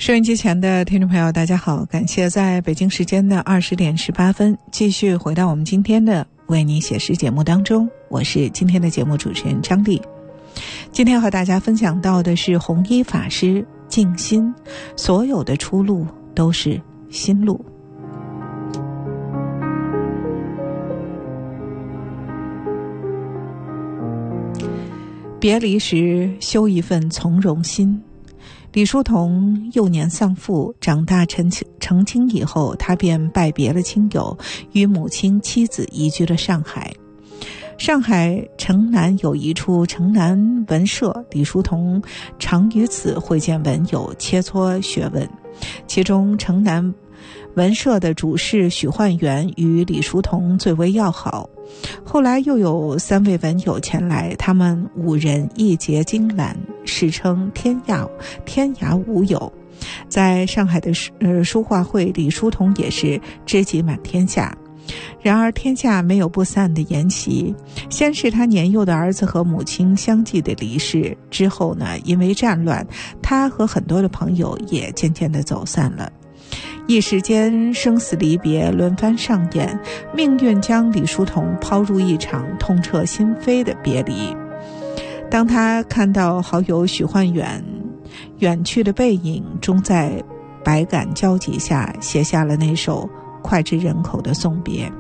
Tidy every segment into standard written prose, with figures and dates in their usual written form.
收音机前的听众朋友大家好，感谢在北京时间的20点18分继续回到我们今天的为你写诗节目当中，我是今天的节目主持人张丽。今天和大家分享到的是弘一法师静心，所有的出路都是心路。别离时修一份从容心。李叔同幼年丧父，长大成亲以后，他便拜别了亲友，与母亲妻子移居了上海。上海城南有一处城南文社，李叔同常于此会见文友，切磋学问。其中城南文社的主事许焕元与李叔同最为要好。后来又有3位文友前来，他们5人一结金兰，世称天涯无友。在上海的书画会，李叔同也是知己满天下。然而天下没有不散的筵席，先是他年幼的儿子和母亲相继的离世，之后呢，因为战乱，他和很多的朋友也渐渐的走散了。一时间生死离别轮番上演，命运将李叔同抛入一场痛彻心扉的别离。当他看到好友许焕元远去的背影，终在百感交集下写下了那首脍炙人口的送别。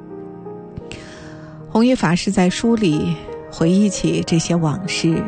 弘一法师在书里回忆起这些往事，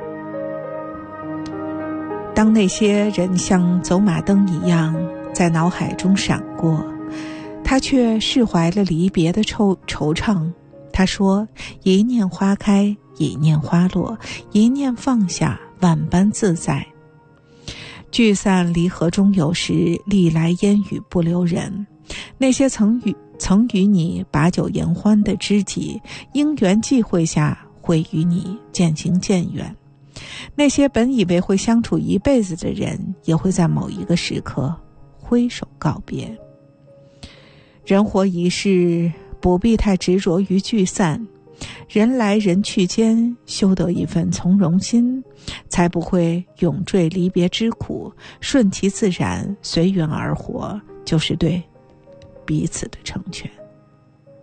当那些人像走马灯一样在脑海中闪过，他却释怀了离别的惆怅。他说，一念花开，一念花落，一念放下，万般自在。聚散离合中有时，历来烟雨不留人。那些曾与你把酒言欢的知己，因缘际会下会与你渐行渐远。那些本以为会相处一辈子的人，也会在某一个时刻挥手告别。人活一世，不必太执着于聚散，人来人去间，修得一份从容心，才不会永坠离别之苦，顺其自然，随缘而活，就是对彼此的成全。